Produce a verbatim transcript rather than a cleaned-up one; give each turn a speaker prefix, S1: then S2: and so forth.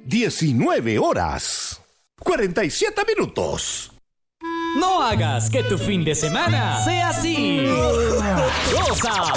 S1: diecinueve horas, cuarenta y siete minutos.
S2: No hagas que tu fin de semana sea así. Goza